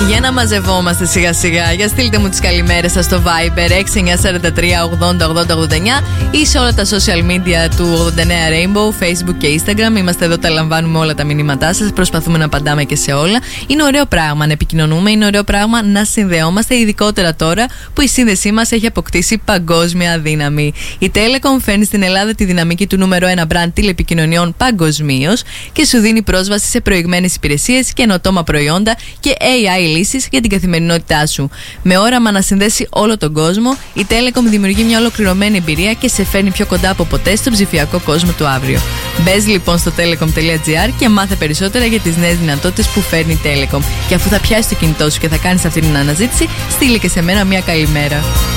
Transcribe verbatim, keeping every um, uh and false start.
Για να μαζευόμαστε σιγά σιγά. Για στείλτε μου τις καλημέρες σας στο Viber έξι εννιά τέσσερα τρία ογδόντα ογδόντα ογδόντα εννιά ή σε όλα τα social media του ογδόντα εννέα Rainbow, Facebook και Instagram. Είμαστε εδώ, τα λαμβάνουμε όλα τα μηνύματά σας. Προσπαθούμε να απαντάμε και σε όλα. Είναι ωραίο πράγμα να επικοινωνούμε, είναι ωραίο πράγμα να συνδεόμαστε, ειδικότερα τώρα που η σύνδεσή μας έχει αποκτήσει παγκόσμια δύναμη. Η Telecom φέρνει στην Ελλάδα τη δυναμική του νούμερο ένα brand τηλεπικοινωνιών παγκοσμίως και σου δίνει πρόσβαση σε προηγμένες υπηρεσίες, καινοτόμα προϊόντα και έι άι λύσεις για την καθημερινότητά σου. Με όραμα να συνδέσει όλο τον κόσμο, η Telecom δημιουργεί μια ολοκληρωμένη εμπειρία και σε φέρνει πιο κοντά από ποτέ στον ψηφιακό κόσμο του αύριο. Μπες λοιπόν στο telecom τελεία gr και μάθε περισσότερα για τις νέες δυνατότητες που φέρνει η Telecom. Και αφού θα πιάσεις το κινητό σου και θα κάνεις αυτή την αναζήτηση, στείλε και σε μένα μια καλημέρα.